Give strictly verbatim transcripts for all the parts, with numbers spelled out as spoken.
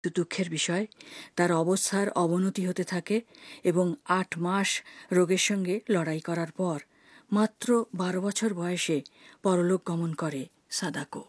দুঃখের বিষয়, তার অবস্থার অবনতি হতে থাকে এবং আট মাস রোগের সঙ্গে লড়াই করার পর মাত্র বারো বছর বয়সে পরলোক গমন করে সাদাকো।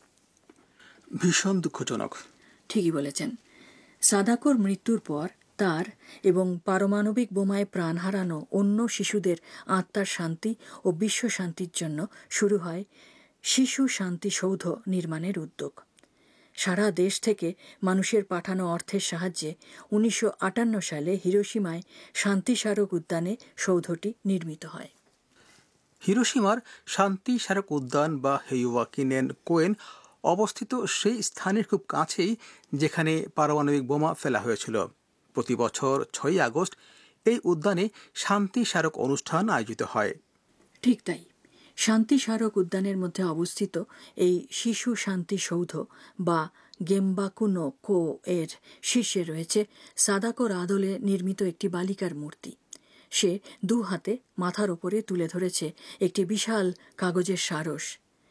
ভীষণ দুঃখজনক। ঠিকই বলেছেন। সাদাকোর মৃত্যুর পর তার এবং পারমাণবিক বোমায় প্রাণ হারানো অন্য শিশুদের আত্মার শান্তি ও বিশ্ব শান্তির জন্য শুরু হয় শিশু শান্তি সৌধ নির্মাণের উদ্যোগ। সারা দেশ থেকে মানুষের পাঠানো অর্থের সাহায্যে উনিশশো আটান্ন সালে হিরোশিমায় শান্তি স্মারক উদ্যানে সৌধটি নির্মিত হয়। হিরোশিমার শান্তি স্মারক উদ্যান বা হেইওয়াকিনেন কোয়েন অবস্থিত সেই স্থানের খুব কাছেই যেখানে পারমাণবিক বোমা ফেলা হয়েছিল। প্রতি বছর ছয়ই আগস্ট এই উদ্যানে শান্তি স্মারক অনুষ্ঠান আয়োজিত হয়। ঠিক তাই। শান্তি স্মারক উদ্যানের মধ্যে অবস্থিত এই শিশু শান্তি সৌধ বা গেমবাকুনো কো এর শীর্ষে রয়েছে সাদাকোর আদলে নির্মিত একটি বালিকার মূর্তি। সে দু হাতে মাথার ওপরে তুলে ধরেছে একটি বিশাল কাগজের সারস।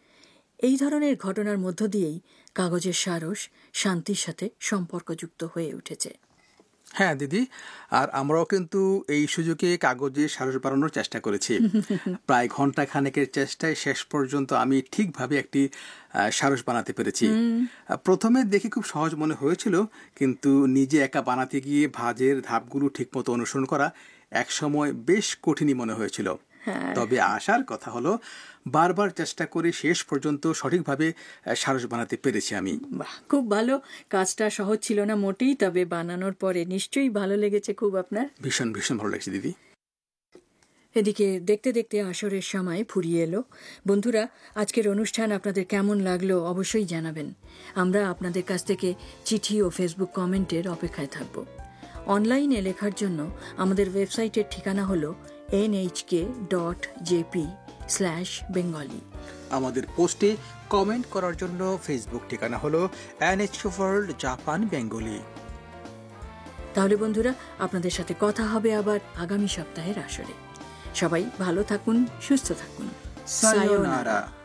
এই ধরনের ঘটনার মধ্য দিয়েই কাগজের সারস শান্তির সাথে সম্পর্কযুক্ত হয়ে উঠেছে। হ্যাঁ দিদি, আর আমরাও কিন্তু এই সুযোগে কাগজে সারস বানানোর চেষ্টা করেছি। প্রায় ঘন্টা খানেকের চেষ্টায় শেষ পর্যন্ত আমি ঠিকভাবে একটি সারস বানাতে পেরেছি। প্রথমে দেখে খুব সহজ মনে হয়েছিল, কিন্তু নিজে একা বানাতে গিয়ে ভাঁজের ধাপগুলো ঠিকমতো অনুসরণ করা একসময় বেশ কঠিনই মনে হয়েছিল। তবে আসার কথা হলো, বারবার চেষ্টা করে শেষ পর্যন্ত সঠিকভাবে সারস বানাতে পেরেছি আমি। বাহ, খুব ভালো। কাজটা সহজ ছিল না মোটেই, তবে বানানোর পরে নিশ্চয়ই ভালো লেগেছে খুব আপনার। ভীষণ ভীষণ ভালো লেগেছে দিদি। এদিকে দেখতে দেখতে আসরের সময় ফুরিয়ে এলো। বন্ধুরা, আজকের অনুষ্ঠান আপনাদের কেমন লাগলো অবশ্যই জানাবেন। আমরা আপনাদের কাছ থেকে চিঠি ও ফেসবুক কমেন্টের অপেক্ষায় থাকব। অনলাইনে লেখার জন্য আমাদের ওয়েবসাইটের ঠিকানা হলো N H K dot JP slash Bengali. আমাদের পোস্টে কমেন্ট করার জন্য ফেসবুক ঠিকানা হলো N H K world Japan Bengali. তাহলে বন্ধুরা, আপনাদের সাথে কথা হবে আবার আগামী সপ্তাহের আসরে। সবাই ভালো থাকুন, সুস্থ থাকুন। সায়োনারা।